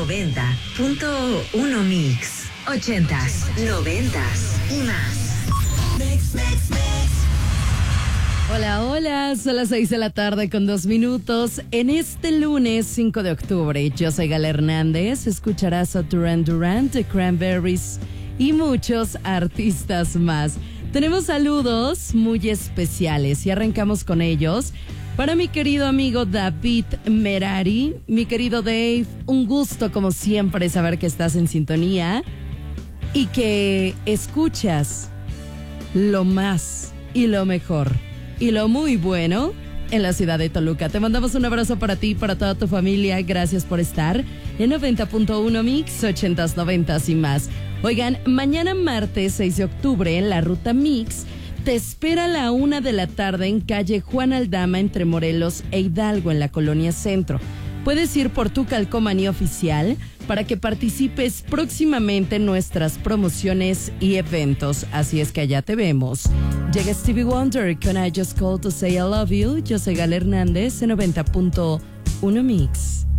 90.1 Mix. 80s, 90s y más. Hola, hola, son las 6 de la tarde con 2 minutos. En este lunes 5 de octubre, yo soy Gala Hernández. Escucharás a Duran Duran, The Cranberries y muchos artistas más. Tenemos saludos muy especiales y arrancamos con ellos. Para mi querido amigo David Merari, mi querido Dave, un gusto como siempre saber que estás en sintonía y que escuchas lo más y lo mejor y lo muy bueno en la ciudad de Toluca. Te mandamos un abrazo para ti y para toda tu familia. Gracias por estar en 90.1 Mix, 80s, 90s y más. Oigan, mañana martes 6 de octubre en la Ruta Mix te espera a la 1 de la tarde en calle Juan Aldama entre Morelos e Hidalgo en la Colonia Centro. Puedes ir por tu calcomanía oficial para que participes próximamente en nuestras promociones y eventos. Así es que allá te vemos. Llega Stevie Wonder con I Just Called to Say I Love You. Yo soy Gala Hernández en 90.1 Mix.